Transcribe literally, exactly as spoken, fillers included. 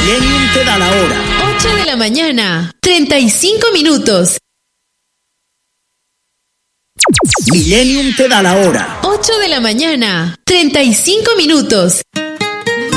Millennium te da la hora. ocho de la mañana, treinta y cinco minutos. Millennium te da la hora. ocho de la mañana, treinta y cinco minutos.